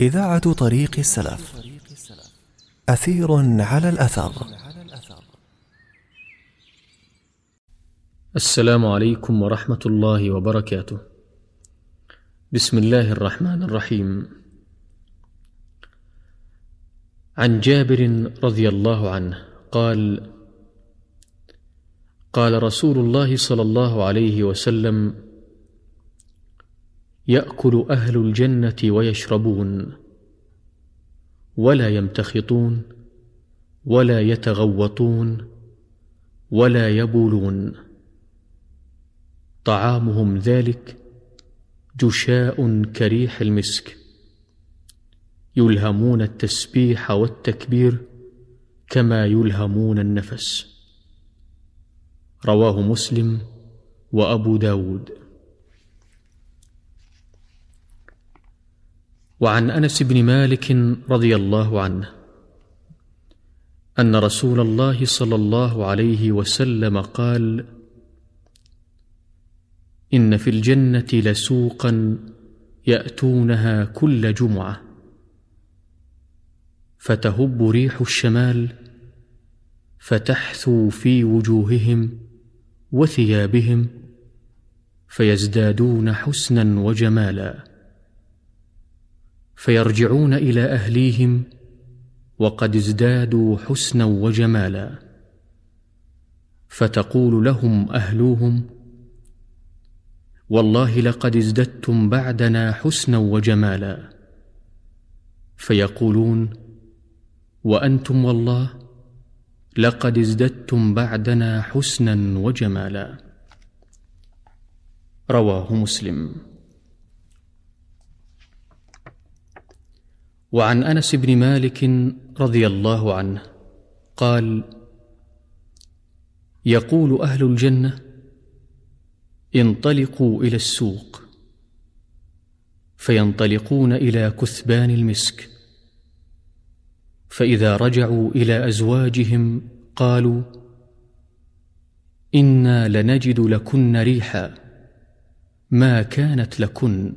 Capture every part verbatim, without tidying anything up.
إذاعة طريق السلف، أثير على الأثر. السلام عليكم ورحمة الله وبركاته. بسم الله الرحمن الرحيم. عن جابر رضي الله عنه قال: قال رسول الله صلى الله عليه وسلم: يأكل أهل الجنة ويشربون، ولا يمتخطون، ولا يتغوطون، ولا يبولون. طعامهم ذلك جشاء كريح المسك، يلهمون التسبيح والتكبير كما يلهمون النفس. رواه مسلم وأبو داود. وعن أنس بن مالك رضي الله عنه أن رسول الله صلى الله عليه وسلم قال: إن في الجنة لسوقا يأتونها كل جمعة، فتهب ريح الشمال فتحثو في وجوههم وثيابهم، فيزدادون حسنا وجمالا، فيرجعون إلى أهليهم وقد ازدادوا حسنا وجمالا، فتقول لهم أهلوهم: والله لقد ازددتم بعدنا حسنا وجمالا. فيقولون: وأنتم والله لقد ازددتم بعدنا حسنا وجمالا. رواه مسلم. وعن أنس بن مالك رضي الله عنه قال: يقول أهل الجنة: انطلقوا إلى السوق، فينطلقون إلى كثبان المسك، فإذا رجعوا إلى أزواجهم قالوا: إنا لنجد لكن ريحا ما كانت لكن.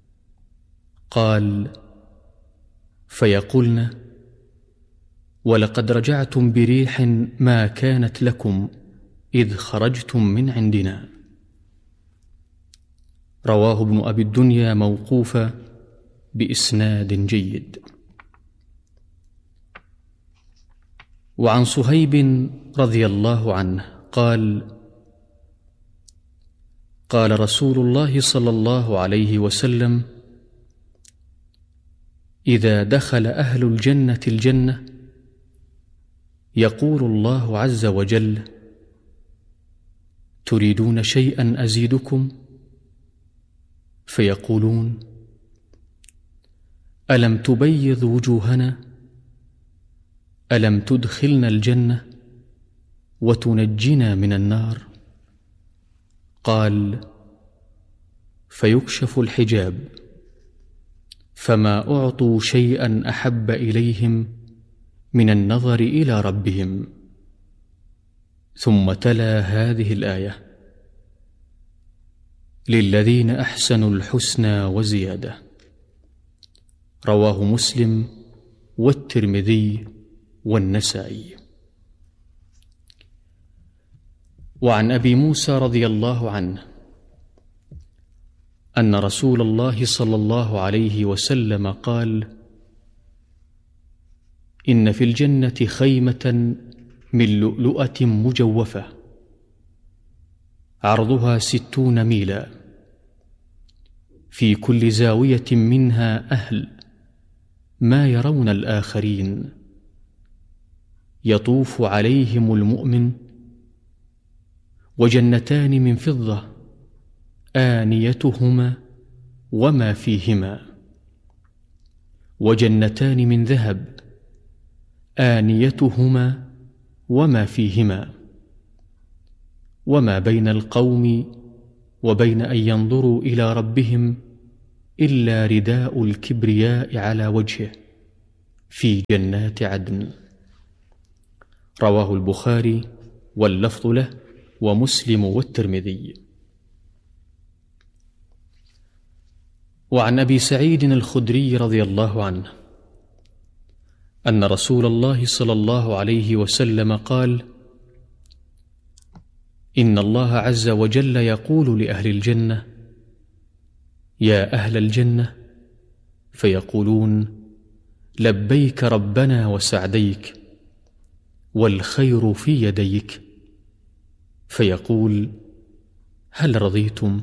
قال: فيقولن: ولقد رجعتم بريح ما كانت لكم إذ خرجتم من عندنا. رواه ابن أبي الدنيا موقوفا بإسناد جيد. وعن صهيب رضي الله عنه قال: قال رسول الله صلى الله عليه وسلم: إذا دخل أهل الجنة الجنة يقول الله عز وجل: تريدون شيئا أزيدكم؟ فيقولون: ألم تبيض وجوهنا؟ ألم تدخلنا الجنة وتنجنا من النار؟ قال: فيكشف الحجاب، فما أعطوا شيئا أحب إليهم من النظر إلى ربهم. ثم تلا هذه الآية: للذين أحسنوا الحسنى وزيادة. رواه مسلم والترمذي والنسائي. وعن أبي موسى رضي الله عنه أن رسول الله صلى الله عليه وسلم قال: إن في الجنة خيمة من لؤلؤة مجوفة عرضها ستون ميلا، في كل زاوية منها أهل ما يرون الآخرين، يطوف عليهم المؤمن، وجنتان من فضة آنيتهما وما فيهما، وجنتان من ذهب آنيتهما وما فيهما، وما بين القوم وبين أن ينظروا إلى ربهم إلا رداء الكبرياء على وجهه في جنات عدن. رواه البخاري واللفظ له ومسلم والترمذي. وعن أبي سعيد الخدري رضي الله عنه أن رسول الله صلى الله عليه وسلم قال: إن الله عز وجل يقول لأهل الجنة: يا أهل الجنة، فيقولون: لبيك ربنا وسعديك، والخير في يديك. فيقول: هل رضيتم؟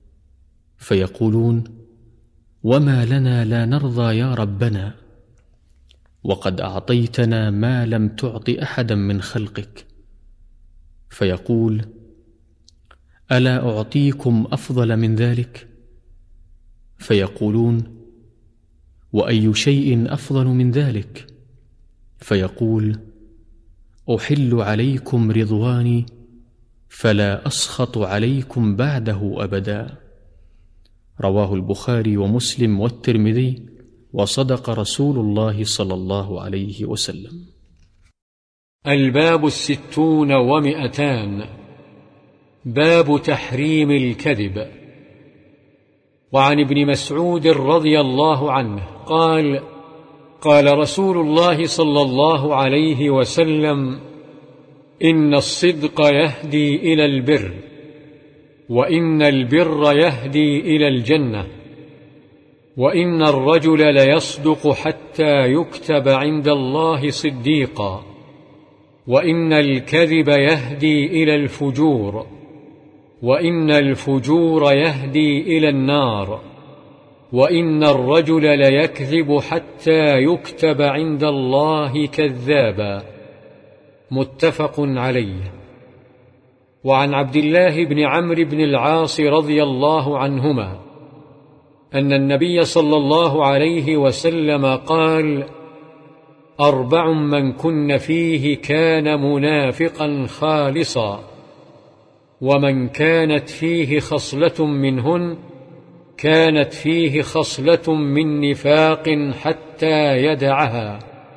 فيقولون: وما لنا لا نرضى يا ربنا، وقد أعطيتنا ما لم تعط أحدا من خلقك. فيقول: ألا أعطيكم أفضل من ذلك؟ فيقولون: وأي شيء أفضل من ذلك؟ فيقول: أحل عليكم رضواني فلا أسخط عليكم بعده أبدا. رواه البخاري ومسلم والترمذي، وصدق رسول الله صلى الله عليه وسلم. الباب الستون ومئتان. باب تحريم الكذب. وعن ابن مسعود رضي الله عنه قال: قال رسول الله صلى الله عليه وسلم: إن الصدق يهدي إلى البر، وإن البر يهدي إلى الجنة، وإن الرجل ليصدق حتى يكتب عند الله صديقا، وإن الكذب يهدي إلى الفجور، وإن الفجور يهدي إلى النار، وإن الرجل ليكذب حتى يكتب عند الله كذابا. متفق عليه. وعن عبد الله بن عمرو بن العاص رضي الله عنهما أن النبي صلى الله عليه وسلم قال: أربع من كن فيه كان منافقا خالصا، ومن كانت فيه خصلة منهن كانت فيه خصلة من نفاق حتى يدعها: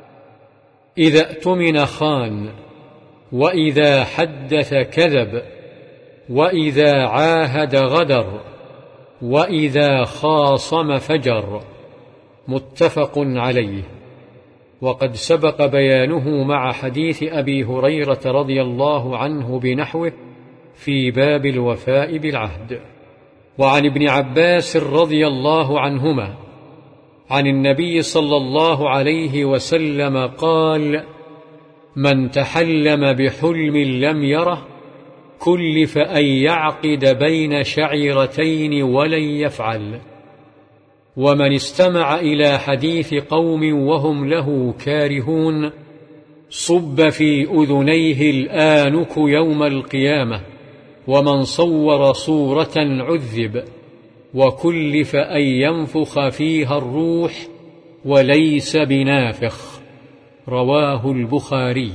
إذا اؤتمن خان، وإذا حدث كذب، وإذا عاهد غدر، وإذا خاصم فجر. متفق عليه. وقد سبق بيانه مع حديث أبي هريرة رضي الله عنه بنحوه في باب الوفاء بالعهد. وعن ابن عباس رضي الله عنهما عن النبي صلى الله عليه وسلم قال: من تحلم بحلم لم يره كلف أن يعقد بين شعيرتين ولن يفعل. ومن استمع إلى حديث قوم وهم له كارهون صب في أذنيه الآنك يوم القيامة، ومن صور صورة عذب، وكلف أن ينفخ فيها الروح وليس بنافخ. رواه البخاري.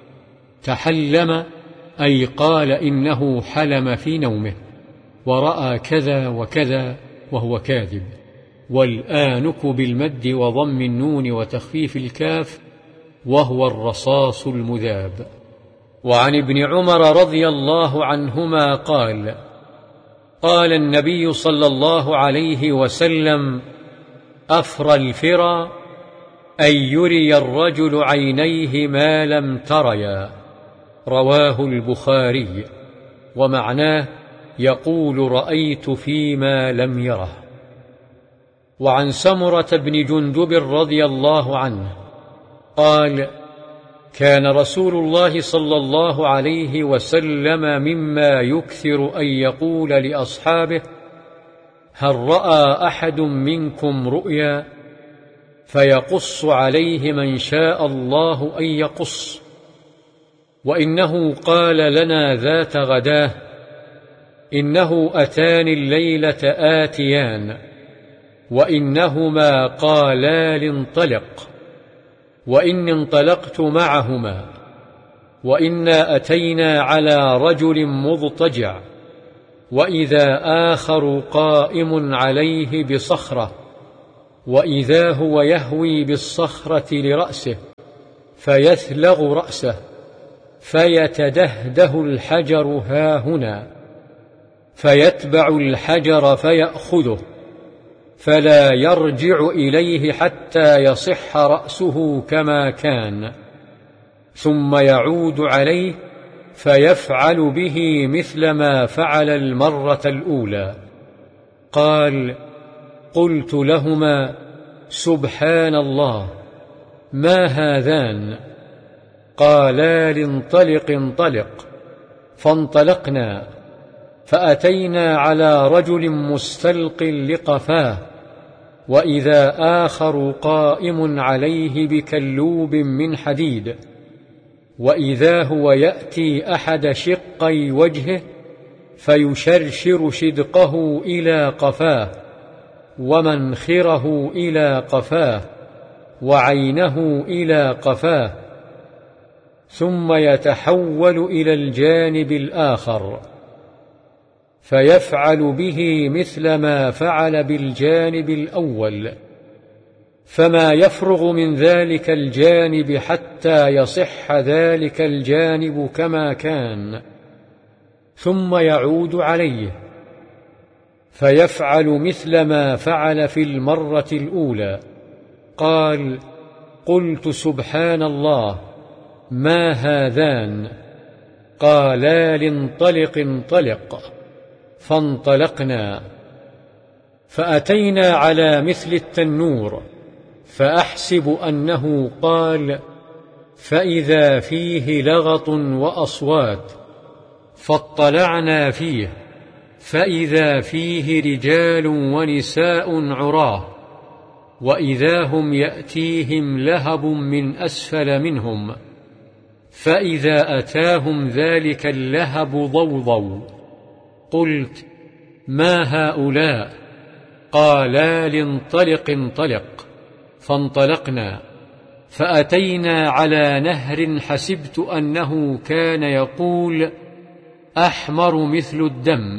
تحلم أي قال إنه حلم في نومه ورأى كذا وكذا وهو كاذب. والآنك بالمد وضم النون وتخفيف الكاف، وهو الرصاص المذاب. وعن ابن عمر رضي الله عنهما قال: قال النبي صلى الله عليه وسلم: أفرى الفرى أن يري الرجل عينيه ما لم تريا. رواه البخاري. ومعناه يقول: رأيت فيما لم يره. وعن سمرة بن جندب رضي الله عنه قال: كان رسول الله صلى الله عليه وسلم مما يكثر أن يقول لأصحابه: هل رأى أحد منكم رؤيا؟ فيقص عليه من شاء الله أن يقص. وإنه قال لنا ذات غداه: إنه أتاني الليلة آتيان، وإنهما قالا لانطلق، وإني انطلقت معهما، وإنا أتينا على رجل مضطجع، وإذا آخر قائم عليه بصخرة، وإذا هو يهوي بالصخرة لرأسه فيثلغ رأسه، فيتدهده الحجر هاهنا، فيتبع الحجر فيأخذه، فلا يرجع إليه حتى يصح رأسه كما كان، ثم يعود عليه فيفعل به مثل ما فعل المرة الأولى. قال: قلت لهما: سبحان الله، ما هذان؟ قالا: لانطلق انطلق. فانطلقنا فأتينا على رجل مستلق لقفاه، وإذا آخر قائم عليه بكلوب من حديد، وإذا هو يأتي أحد شقي وجهه فيشرشر شدقه إلى قفاه، ومنخره إلى قفاه، وعينه إلى قفاه، ثم يتحول إلى الجانب الآخر فيفعل به مثل ما فعل بالجانب الأول، فما يفرغ من ذلك الجانب حتى يصح ذلك الجانب كما كان، ثم يعود عليه فيفعل مثل ما فعل في المرة الأولى. قال: قلت: سبحان الله، ما هذان؟ قالا: لانطلق انطلق. فانطلقنا فأتينا على مثل التنور، فأحسب أنه قال: فإذا فيه لغط وأصوات، فاطلعنا فيه فإذا فيه رجال ونساء عراه، وإذا هم يأتيهم لهب من أسفل منهم، فإذا أتاهم ذلك اللهب ضوضوا. قلت: ما هؤلاء؟ قالا: لانطلق انطلق. فانطلقنا فأتينا على نهر حسبت أنه كان يقول: أحمر مثل الدم،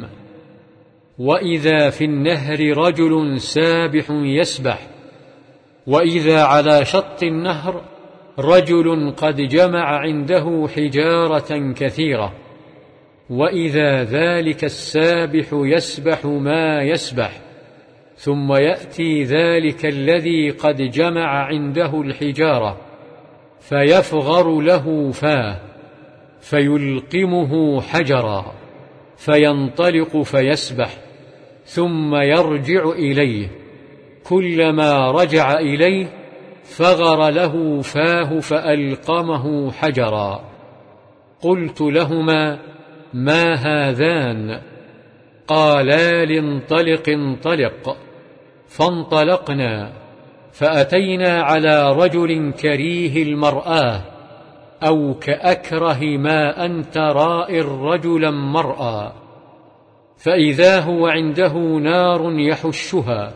وإذا في النهر رجل سابح يسبح، وإذا على شط النهر رجل قد جمع عنده حجارة كثيرة، وإذا ذلك السابح يسبح ما يسبح، ثم يأتي ذلك الذي قد جمع عنده الحجارة فيفغر له فاه فيلقمه حجرا، فينطلق فيسبح، ثم يرجع إليه، كلما رجع إليه فغر له فاه فألقمه حجرا. قلت لهما: ما هذان؟ قالا: لانطلق انطلق. فانطلقنا فأتينا على رجل كريه المرآة، أو كأكره ما أن ترائي رجلا مرأى، فإذا هو عنده نار يحشها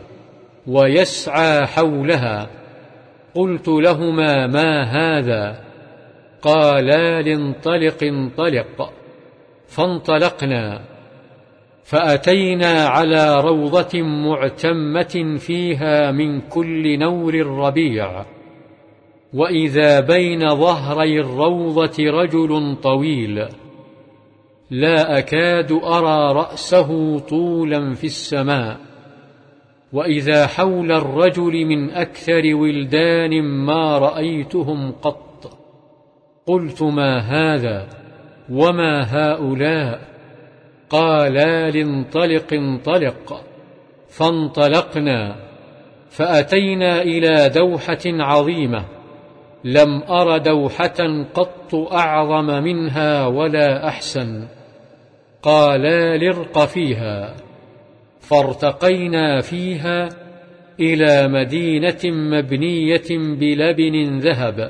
ويسعى حولها. قلت لهما: ما هذا؟ قالا: لانطلق انطلق. فانطلقنا فأتينا على روضة معتمة فيها من كل نور ربيع، وإذا بين ظهري الروضة رجل طويل لا أكاد أرى رأسه طولا في السماء، وإذا حول الرجل من أكثر ولدان ما رأيتهم قط. قلت: ما هذا وما هؤلاء؟ قالا: لانطلق انطلق. فانطلقنا فأتينا إلى دوحة عظيمة لم أر دوحة قط أعظم منها ولا أحسن. قالا: لارق فيها. فارتقينا فيها إلى مدينة مبنية بلبن ذهب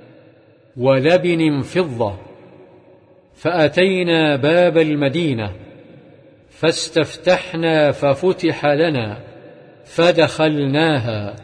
ولبن فضة، فأتينا باب المدينة فاستفتحنا ففتح لنا فدخلناها،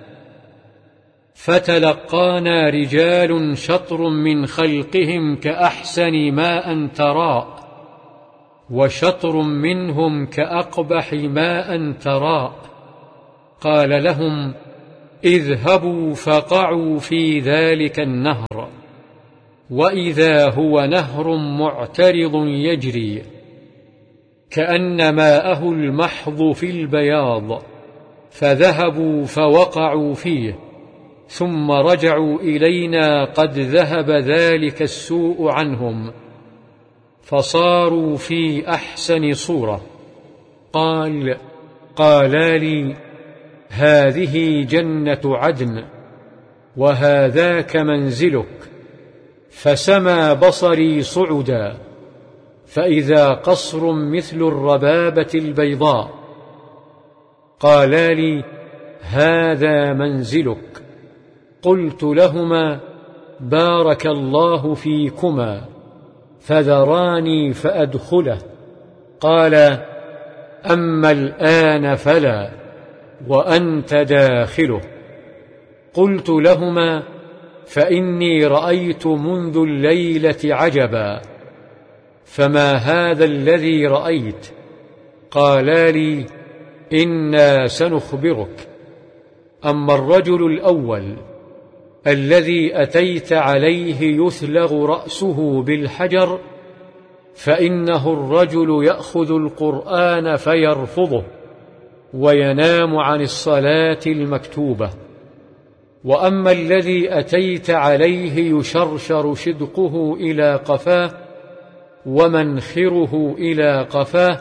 فتلقانا رجال شطر من خلقهم كأحسن ما أن تراء، وشطر منهم كأقبح ما أن تراء. قال لهم: اذهبوا فقعوا في ذلك النهر، وإذا هو نهر معترض يجري كأن ماءه المحض في البياض، فذهبوا فوقعوا فيه، ثم رجعوا إلينا قد ذهب ذلك السوء عنهم، فصاروا في أحسن صورة. قال: قالا لي: هذه جنة عدن، وهذاك منزلك. فسمى بصري صعدا، فإذا قصر مثل الربابة البيضاء. قالا لي: هذا منزلك. قلت لهما: بارك الله فيكما، فذراني فأدخله. قال: أما الآن فلا، وأنت داخله. قلت لهما: فإني رأيت منذ الليلة عجبا، فما هذا الذي رأيت؟ قالا لي: إنا سنخبرك. أما الرجل الأول الذي أتيت عليه يثلغ رأسه بالحجر، فإنه الرجل يأخذ القرآن فيرفضه وينام عن الصلاة المكتوبة. وأما الذي أتيت عليه يشرشر شدقه إلى قفاه، ومنخره إلى قفاه،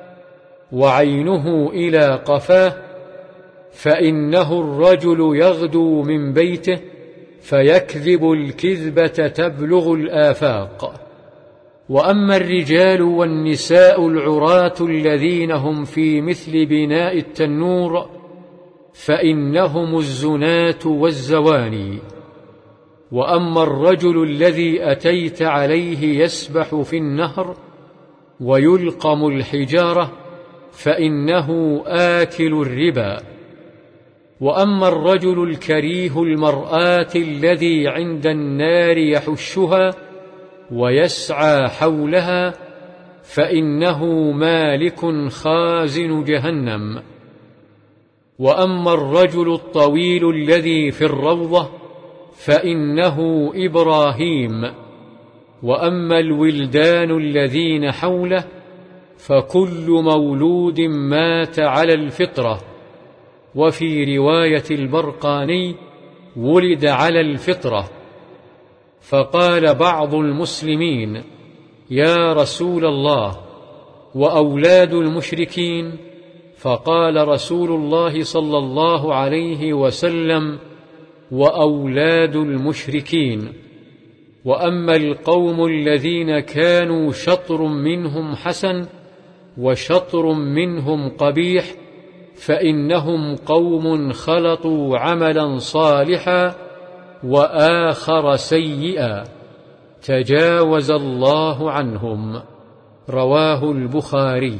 وعينه إلى قفاه، فإنه الرجل يغدو من بيته فيكذب الكذبة تبلغ الآفاق. وأما الرجال والنساء العراة الذين هم في مثل بناء التنور، فإنهم الزنات والزواني. وأما الرجل الذي أتيت عليه يسبح في النهر ويلقم الحجارة، فإنه آكل الربا. وأما الرجل الكريه المرآة الذي عند النار يحشها ويسعى حولها، فإنه مالك خازن جهنم. وأما الرجل الطويل الذي في الروضة، فإنه إبراهيم. وأما الولدان الذين حوله، فكل مولود مات على الفطرة. وفي رواية البرقاني: ولد على الفطرة. فقال بعض المسلمين: يا رسول الله، وأولاد المشركين؟ فقال رسول الله صلى الله عليه وسلم: وأولاد المشركين. وأما القوم الذين كانوا شطر منهم حسن وشطر منهم قبيح، فإنهم قوم خلطوا عملا صالحا وآخر سيئا، تجاوز الله عنهم. رواه البخاري.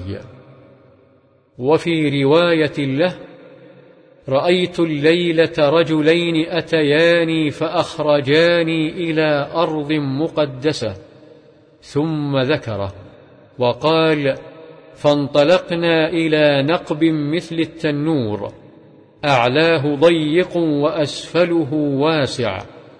وفي رواية له: رأيت الليلة رجلين أتياني فأخرجاني إلى أرض مقدسة، ثم ذكره وقال: فانطلقنا إلى نقب مثل التنور، أعلاه ضيق وأسفله واسع،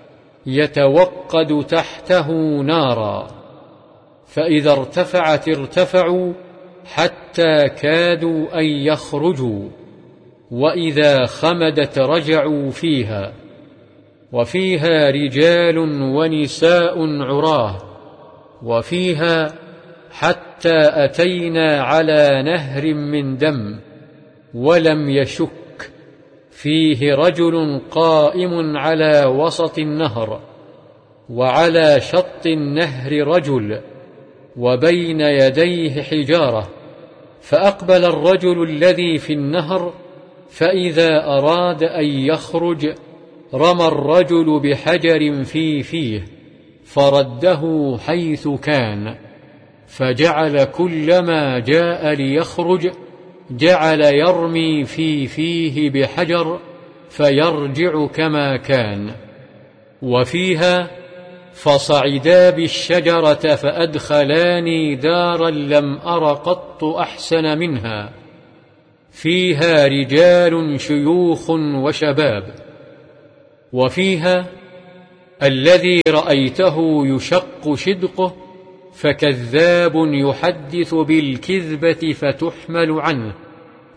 يتوقد تحته نارا، فإذا ارتفعت ارتفعوا حتى كادوا أن يخرجوا، وإذا خمدت رجعوا فيها. وفيها رجال ونساء عراه، وفيها حتى أتينا على نهر من دم ولم يشك، فيه رجل قائم على وسط النهر، وعلى شط النهر رجل، وبين يديه حجارة. فأقبل الرجل الذي في النهر، فإذا أراد أن يخرج رمى الرجل بحجر في فيه فرده حيث كان، فجعل كلما جاء ليخرج جعل يرمي في فيه بحجر فيرجع كما كان. وفيها: فصعدا بالشجرة فأدخلاني دارا لم أر قط أحسن منها، فيها رجال شيوخ وشباب. وفيها: الذي رأيته يشق شدقه فكذاب يحدث بالكذبة فتحمل عنه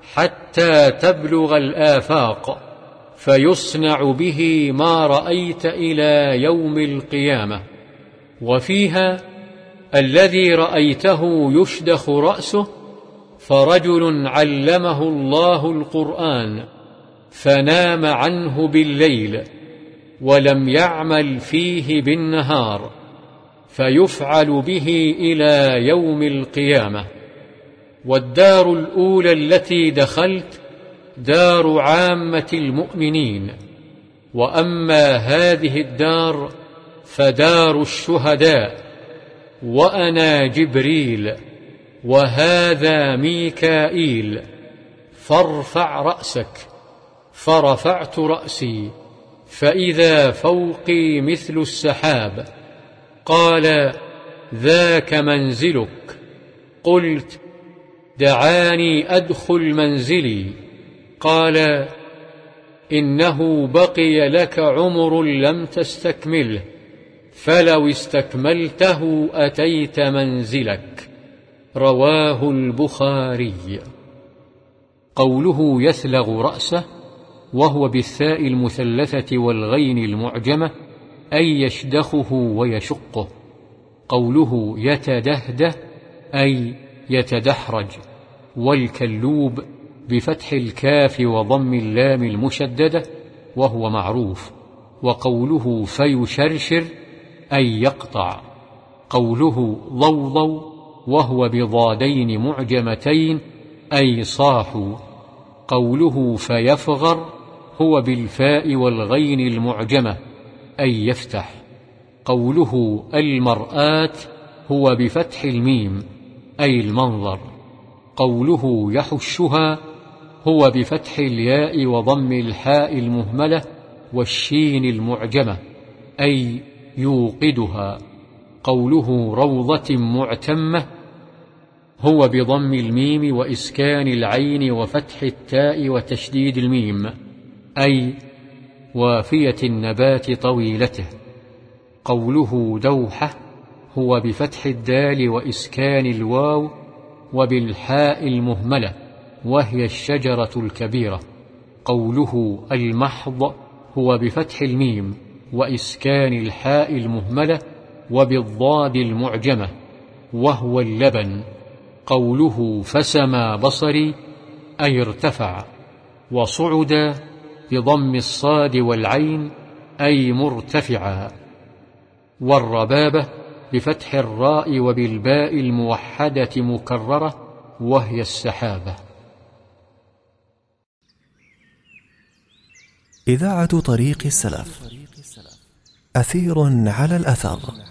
حتى تبلغ الآفاق، فيصنع به ما رأيت إلى يوم القيامة. وفيها: الذي رأيته يشدخ رأسه فرجل علمه الله القرآن فنام عنه بالليل ولم يعمل فيه بالنهار، فيفعل به إلى يوم القيامة. والدار الأولى التي دخلت دار عامة المؤمنين، وأما هذه الدار فدار الشهداء، وأنا جبريل وهذا ميكائيل، فارفع رأسك. فرفعت رأسي فإذا فوقي مثل السحاب. قال: ذاك منزلك. قلت: دعاني أدخل منزلي. قال: إنه بقي لك عمر لم تستكمله، فلو استكملته أتيت منزلك. رواه البخاري. قوله يثلغ رأسه وهو بالثاء المثلثة والغين المعجمة، أي يشدخه ويشقه. قوله يتدهده أي يتدحرج، والكلوب بفتح الكاف وضم اللام المشددة وهو معروف. وقوله فيشرشر أي يقطع. قوله ضوضوا وهو بضادين معجمتين أي صاحوا. قوله فيفغر هو بالفاء والغين المعجمة أي يفتح. قوله المرآة هو بفتح الميم أي المنظر. قوله يحشها هو بفتح الياء وضم الحاء المهملة والشين المعجمة أي يوقدها. قوله روضة معتمة هو بضم الميم وإسكان العين وفتح التاء وتشديد الميم أي وافية النبات طويلته. قوله دوحة هو بفتح الدال وإسكان الواو وبالحاء المهملة وهي الشجرة الكبيرة. قوله المحض هو بفتح الميم وإسكان الحاء المهملة وبالضاد المعجمة وهو اللبن. قوله فسمى بصري أي ارتفع. وصعد بضم الصاد والعين أي مرتفعا. والربابة بفتح الراء وبالباء الموحدة مكررة وهي السحابة. إذاعة طريق السلف، أثير على الأثر.